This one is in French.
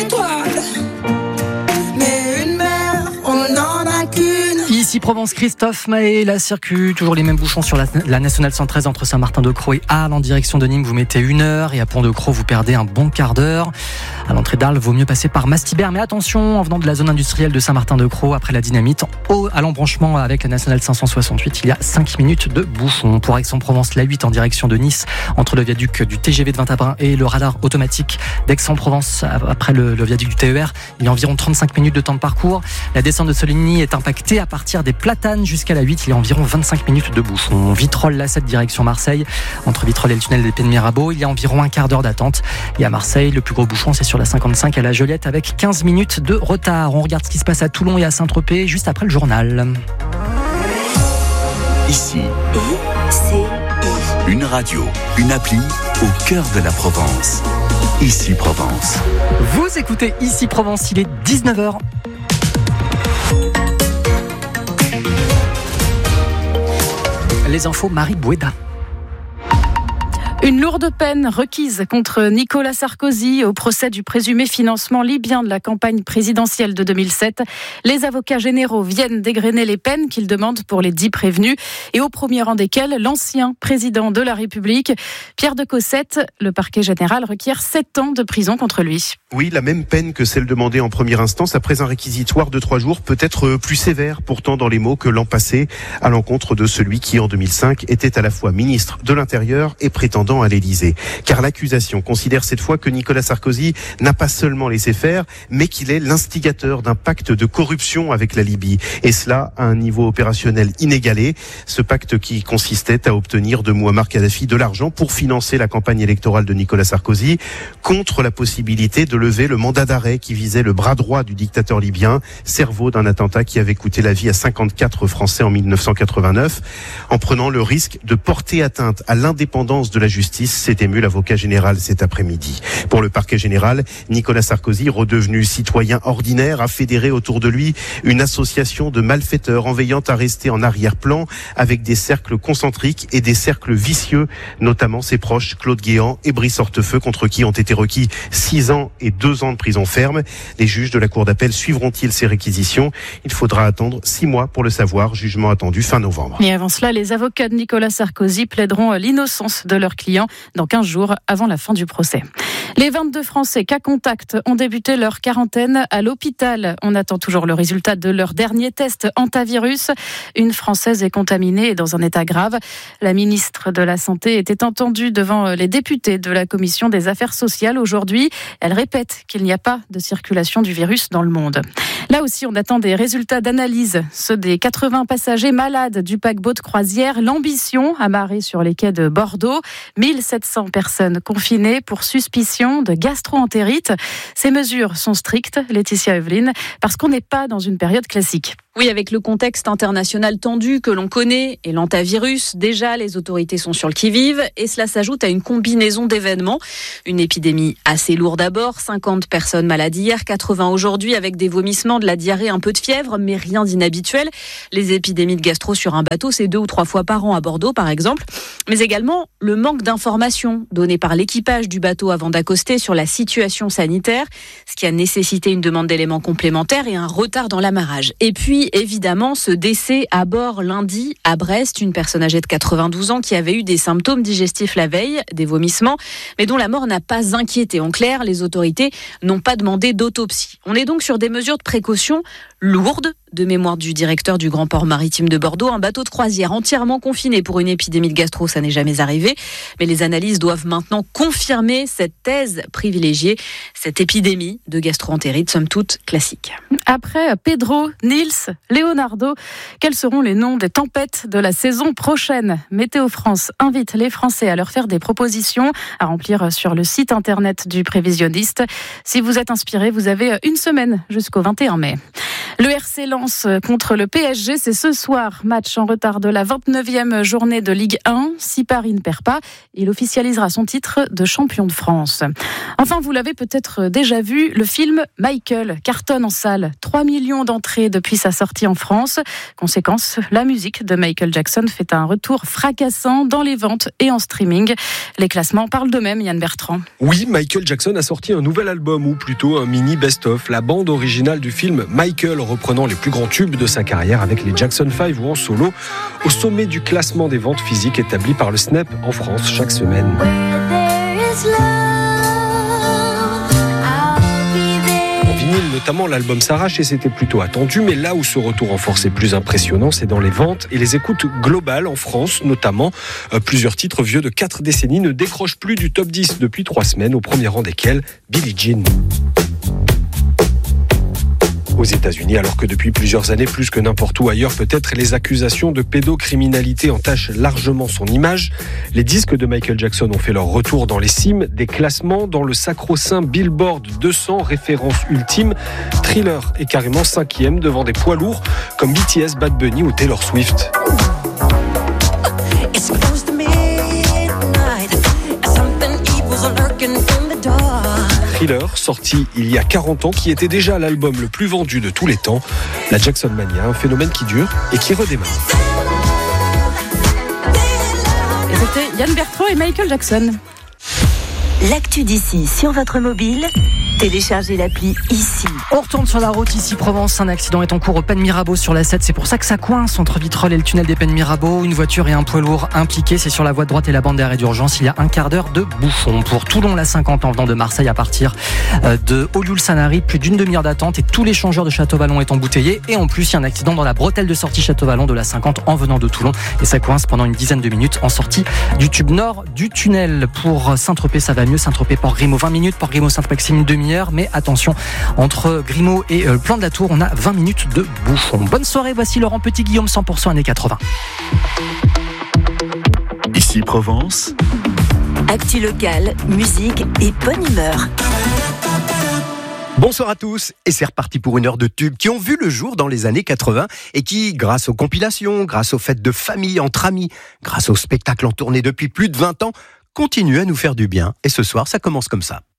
étoiles. Mais une mer, on n'en a qu'une. Ici Provence, Christophe Mahé, la circuit, toujours les mêmes bouchons sur la nationale 113 entre Saint-Martin-de-Crau et Arles en direction de Nîmes. Vous mettez 1 heure et à Pont-de-Crau, vous perdez un bon quart d'heure. À l'entrée d'Arles, vaut mieux passer par Mastibert. Mais attention, en venant de la zone industrielle de Saint-Martin-de-Crau, après la dynamite, à l'embranchement avec la nationale 568, il y a 5 minutes de bouchon. Pour Aix-en-Provence, la 8 en direction de Nice, entre le viaduc du TGV de Vintabrin et le radar automatique d'Aix-en-Provence, après le viaduc du TER, il y a environ 35 minutes de temps de parcours. La descente de Soligny est impactée à partir des Platanes jusqu'à la 8, il y a environ 25 minutes de bouchon. Vitrolles, la 7 direction Marseille, entre Vitrolles et le tunnel des Pays de Mirabeau, il y a environ un quart d'heure d'attente. Et à Marseille, le plus gros bouchon, c'est sur la 55 à la Joliette avec 15 minutes de retard. On regarde ce qui se passe à Toulon et à Saint-Tropez juste après le journal. Ici, une radio, une appli au cœur de la Provence. Ici Provence. Vous écoutez Ici Provence, il est 19h. Les infos, Marie Boueda. Une lourde peine requise contre Nicolas Sarkozy au procès du présumé financement libyen de la campagne présidentielle de 2007. Les avocats généraux viennent dégrainer les peines qu'ils demandent pour les 10 prévenus et au premier rang desquels l'ancien président de la République, Pierre de Cossette. Le parquet général requiert 7 ans de prison contre lui. Oui, la même peine que celle demandée en première instance après un réquisitoire de 3 jours, peut-être plus sévère pourtant dans les mots que l'an passé à l'encontre de celui qui en 2005 était à la fois ministre de l'Intérieur et prétendant à l'Élysée. Car l'accusation considère cette fois que Nicolas Sarkozy n'a pas seulement laissé faire, mais qu'il est l'instigateur d'un pacte de corruption avec la Libye. Et cela à un niveau opérationnel inégalé. Ce pacte qui consistait à obtenir de Mouammar Kadhafi de l'argent pour financer la campagne électorale de Nicolas Sarkozy, contre la possibilité de lever le mandat d'arrêt qui visait le bras droit du dictateur libyen, cerveau d'un attentat qui avait coûté la vie à 54 Français en 1989. En prenant le risque de porter atteinte à l'indépendance de la justice, s'est ému l'avocat général cet après-midi. Pour le parquet général, Nicolas Sarkozy, redevenu citoyen ordinaire, a fédéré autour de lui une association de malfaiteurs en veillant à rester en arrière-plan avec des cercles concentriques et des cercles vicieux, notamment ses proches Claude Guéant et Brice Hortefeux, contre qui ont été requis 6 ans et 2 ans de prison ferme. Les juges de la cour d'appel suivront-ils ces réquisitions ? Il faudra attendre 6 mois pour le savoir, jugement attendu fin novembre. Et avant cela, les avocats de Nicolas Sarkozy plaideront l'innocence de leurs clients dans 15 jours avant la fin du procès. Les 22 Français cas contact ont débuté leur quarantaine à l'hôpital. On attend toujours le résultat de leur dernier test antivirus. Une Française est contaminée et dans un état grave. La ministre de la Santé était entendue devant les députés de la Commission des Affaires sociales aujourd'hui. Elle répète qu'il n'y a pas de circulation du virus dans le monde. Là aussi, on attend des résultats d'analyse. Ceux des 80 passagers malades du paquebot de croisière L'Ambition, amarré sur les quais de Bordeaux. 1700 personnes confinées pour suspicion de gastro-entérite. Ces mesures sont strictes, Laetitia Eveline, parce qu'on n'est pas dans une période classique. Oui, avec le contexte international tendu que l'on connaît et l'antavirus, déjà les autorités sont sur le qui-vive et cela s'ajoute à une combinaison d'événements. Une épidémie assez lourde d'abord, 50 personnes malades hier, 80 aujourd'hui avec des vomissements, de la diarrhée, un peu de fièvre, mais rien d'inhabituel. Les épidémies de gastro sur un bateau, c'est 2 ou 3 fois par an à Bordeaux par exemple. Mais également le manque d'informations données par l'équipage du bateau avant d'accoster sur la situation sanitaire, ce qui a nécessité une demande d'éléments complémentaires et un retard dans l'amarrage. Et puis, évidemment, ce décès à bord lundi à Brest, une personne âgée de 92 ans qui avait eu des symptômes digestifs la veille, des vomissements, mais dont la mort n'a pas inquiété. En clair, les autorités n'ont pas demandé d'autopsie. On est donc sur des mesures de précaution lourdes, de mémoire du directeur du Grand Port Maritime de Bordeaux. Un bateau de croisière entièrement confiné pour une épidémie de gastro, ça n'est jamais arrivé. Mais les analyses doivent maintenant confirmer cette thèse privilégiée, cette épidémie de gastro-entérite, somme toute classique. Après Pedro, Nils, Leonardo, quels seront les noms des tempêtes de la saison prochaine ? Météo France invite les Français à leur faire des propositions à remplir sur le site internet du prévisionniste. Si vous êtes inspiré, vous avez une semaine jusqu'au 21 mai. Le RC Lens contre le PSG, c'est ce soir. Match en retard de la 29e journée de Ligue 1. Si Paris ne perd pas, il officialisera son titre de champion de France. Enfin, vous l'avez peut-être déjà vu, le film Michael cartonne en salle. 3 millions d'entrées depuis sa sortie en France. Conséquence, la musique de Michael Jackson fait un retour fracassant dans les ventes et en streaming. Les classements parlent d'eux-mêmes, Yann Bertrand. Oui, Michael Jackson a sorti un nouvel album, ou plutôt un mini best-of, la bande originale du film Michael, reprenant les plus grands tubes de sa carrière avec les Jackson 5 ou en solo, au sommet du classement des ventes physiques établi par le SNEP en France chaque semaine. En vinyle notamment, l'album s'arrache et c'était plutôt attendu, mais là où ce retour en force est plus impressionnant, c'est dans les ventes et les écoutes globales en France notamment. Plusieurs titres vieux de 4 décennies ne décrochent plus du top 10 depuis 3 semaines, au premier rang desquels Billie Jean. Aux États-Unis, alors que depuis plusieurs années, plus que n'importe où ailleurs, peut-être les accusations de pédocriminalité entachent largement son image. Les disques de Michael Jackson ont fait leur retour dans les cimes des classements, dans le sacro-saint Billboard 200, référence ultime. Thriller est carrément 5e devant des poids lourds comme BTS, Bad Bunny ou Taylor Swift. Thriller, sorti il y a 40 ans, qui était déjà l'album le plus vendu de tous les temps. La Jackson Mania, un phénomène qui dure et qui redémarre. Et c'était Yann Bertrand et Michael Jackson. L'actu d'ici sur votre mobile, téléchargez l'appli ici. On retourne sur la route ici Provence. Un accident est en cours au Pennes Mirabeau sur la 7. C'est pour ça que ça coince entre Vitrolles et le tunnel des Pennes Mirabeau. Une voiture et un poids lourd impliqués. C'est sur la voie de droite et la bande d'arrêt d'urgence. Il y a un quart d'heure de bouchon. Pour Toulon, la 50 en venant de Marseille à partir de Olioul-Sanary. Plus d'une demi-heure d'attente et tous les changeurs de Château-Vallon est embouteillés. Et en plus, il y a un accident dans la bretelle de sortie Château-Vallon de la 50 en venant de Toulon. Et ça coince pendant une dizaine de minutes en sortie du tube nord du tunnel. Pour Saint-Tropez, ça va mieux. Saint-Tropez, Port-Grimaud, 20 minutes. Port-Grimaud, Sainte-Maxime, une demi-heure. Mais attention, entre Grimaud et le plan de la Tour, on a 20 minutes de bouchon. Bonne soirée, voici Laurent Petit-Guillaume, 100% années 80. Ici Provence. Actu locale, musique et bonne humeur. Bonsoir à tous, et c'est reparti pour une heure de tubes qui ont vu le jour dans les années 80 et qui, grâce aux compilations, grâce aux fêtes de famille entre amis, grâce aux spectacles en tournée depuis plus de 20 ans, continuent à nous faire du bien. Et ce soir, ça commence comme ça.